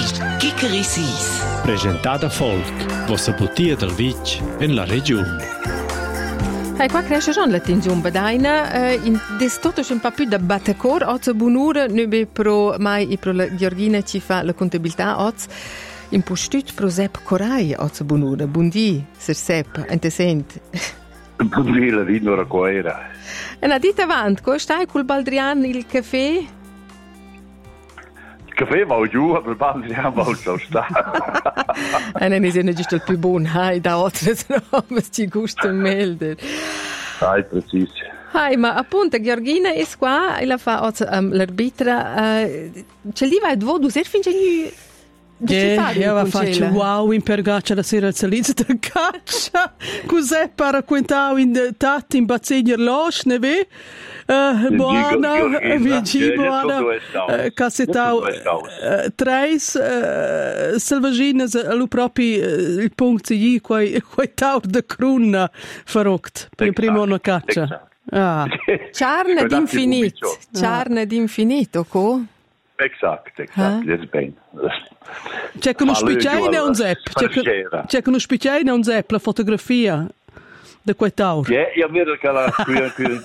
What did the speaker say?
Chickeri Sis. Presentata Folk, vostra bottiglia del Vic in la regione. Qua cresce già l'attenzione badaina, in destoto c'è un po' più da battacor, oggi buon'ora, noi pro mai pro la Georgina ci fa la contabilità, oggi in postut pro Sepp Corai, oggi buon'ora, buondì, Sir Sepp, ente sent. Buondì, la vino era qua era. E una dita avanti, come stai col Baldrian il caffè? Il caffè va giù, ma il Baldrian va giù sta. E non è giusto il più buono, da altre robe ci gusta meglio. Preciso. Ma appunto Georgina è qua e la fa l'arbitra. Ce li vai due ser finché io faccio wow in pergaccia la sera al salito del caccia cos'è per quintare in tatti in bazzegner losch ne ve buona vici buona cassetau treis selvagines allo proprio il punto gli quei taur de cruna verrockt per primo una caccia charne d'infinito co Exakt, das ist bene. C'è uno spiccione e un Sepp. C'è uno spiccione e un Sepp, la fotografia di quei taur. Ja, io vedo che la qui